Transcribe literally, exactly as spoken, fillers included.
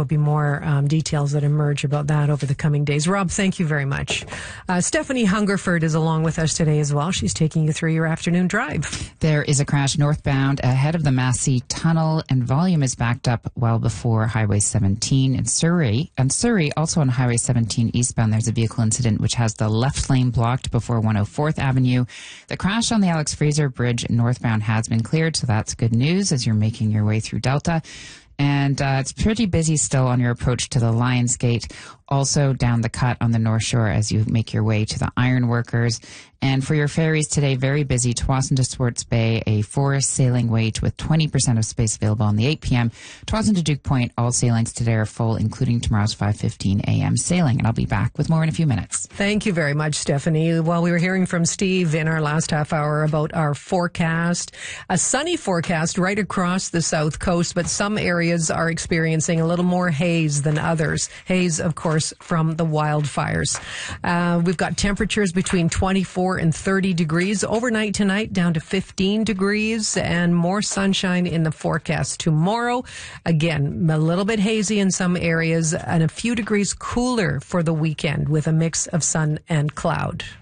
will be more um, details that emerge about that over the coming days. Rob, thank you very much. Uh, Stephanie Hungerford is along with us today as well. She's taking you through your afternoon drive. There is a crash northbound ahead of the Massey Tunnel, and volume is backed up well before Highway seventeen in Surrey. And Surrey, also on Highway seventeen eastbound, there's a vehicle incident which has the left lane blocked before one oh fourth Avenue. The crash on the Alex Fraser Bridge northbound has been cleared, so that's good news as you're making your way through Delta. And uh, it's pretty busy still on your approach to the Lions Gate, also down the cut on the North Shore as you make your way to the Ironworkers. And for your ferries today, very busy. Tsawwassen to Swartz Bay, a forest sailing wait with twenty percent of space available on the eight p.m. Tsawwassen to Duke Point, all sailings today are full, including tomorrow's five fifteen a.m. sailing. And I'll be back with more in a few minutes. Thank you very much, Stephanie. While we were hearing from Steve in our last half hour about our forecast, a sunny forecast right across the south coast, but some areas are experiencing a little more haze than others. Haze, of course, from the wildfires. Uh, we've got temperatures between twenty-four and thirty degrees. Overnight tonight down to fifteen degrees, and more sunshine in the forecast tomorrow. Again, a little bit hazy in some areas and a few degrees cooler for the weekend with a mix of sun and cloud.